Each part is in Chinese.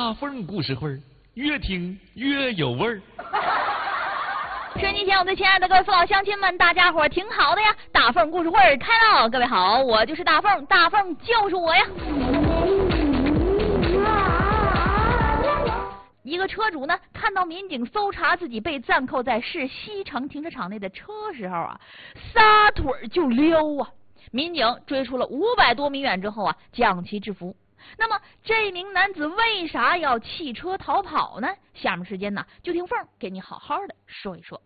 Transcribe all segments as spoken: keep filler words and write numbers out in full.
大凤故事会，越听越有味儿。 收音机前，我最亲爱的各位父老乡亲们，大家伙挺好的呀！大凤故事会开了，各位好，我就是大凤，大凤就是我呀。一个车主呢，看到民警搜查自己被暂扣在市西城停车场内的车时候啊，撒腿就撩啊！民警追出了五百多米远之后啊，将其制服。那么这名男子为啥要弃车逃跑呢？下面时间呢，就听凤给你好好的说一说。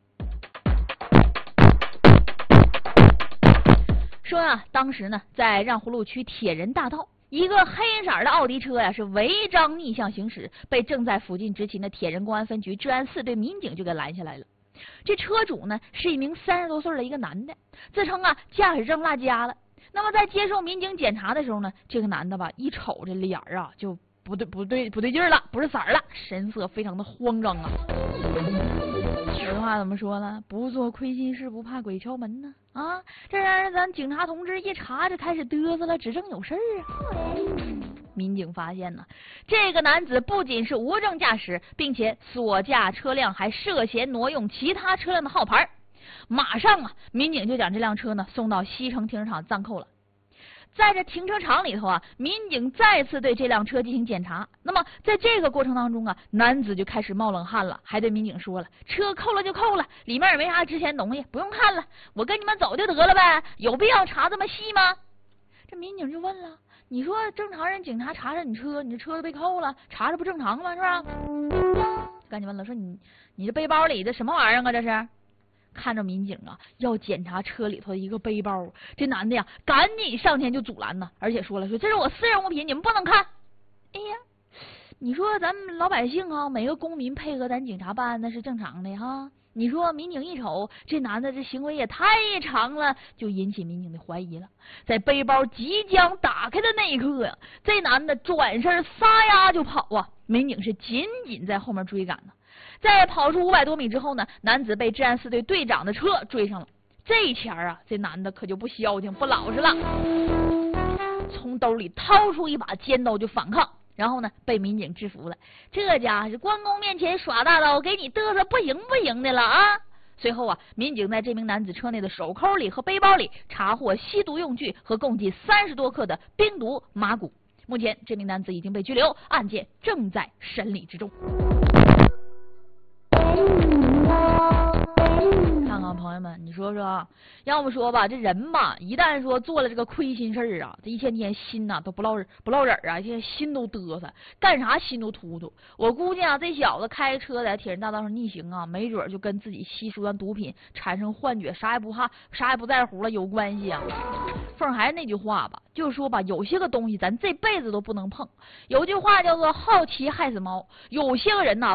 说啊，当时呢，在让湖路区铁人大道，一个黑色的奥迪车呀、啊，是违章逆向行驶，被正在附近执勤的铁人公安分局治安四队民警就给拦下来了。这车主呢，是一名三十多岁的一个男的，自称啊驾驶证落家了。那么在接受民警检查的时候呢，这个男的吧一瞅这脸啊就不对不对不对劲了，不是色儿了，神色非常的慌张啊。有句话怎么说呢？不做亏心事，不怕鬼敲门呢。啊，这让咱警察同志一查，就开始嘚瑟了，指证有事儿啊。民警发现呢，这个男子不仅是无证驾驶，并且所驾车辆还涉嫌挪用其他车辆的号牌。马上啊，民警就将这辆车呢送到西城停车场暂扣了。在这停车场里头啊，民警再次对这辆车进行检查。那么在这个过程当中啊，男子就开始冒冷汗了，还对民警说了：“车扣了就扣了，里面也没啥值钱东西，不用看了，我跟你们走就得了呗，有必要查这么细吗？”这民警就问了：“你说正常人警察查查你车，你这车子被扣了，查查不正常吗？是吧？”赶紧问了，说你你这背包里的什么玩意儿啊？这是？看着民警啊要检查车里头的一个背包，这男的呀赶紧上前就阻拦呢，而且说了说这是我私人物品，你们不能看。哎呀，你说咱们老百姓啊，每个公民配合咱警察办案那是正常的哈。你说民警一瞅这男的这行为也太长了，就引起民警的怀疑了。在背包即将打开的那一刻呀、啊，这男的转身撒丫就跑啊，民警是紧紧在后面追赶呢。在跑出五百多米之后呢，男子被治安四队队长的车追上了。这前儿啊，这男的可就不消停不老实了，从兜里掏出一把尖刀就反抗，然后呢被民警制服了。这家伙是关公面前耍大刀，给你嘚瑟不行不行的了啊！随后啊，民警在这名男子车内的手扣里和背包里查获吸毒用具和共计三十多克的冰毒麻古。目前这名男子已经被拘留，案件正在审理之中。看看朋友们，你说说，要不说吧，这人吧，一旦说做了这个亏心事儿啊，这一天天心呐、啊、都不落不落忍啊，一天心都嘚瑟，干啥心都突突。我估计啊，这小子开车在铁人大道上逆行啊，没准就跟自己吸食完毒品产生幻觉，啥也不怕，啥也不在乎了有关系啊。凤还是那句话吧，就是说吧，有些个东西咱这辈子都不能碰。有句话叫做好奇害死猫，有些个人呐、啊。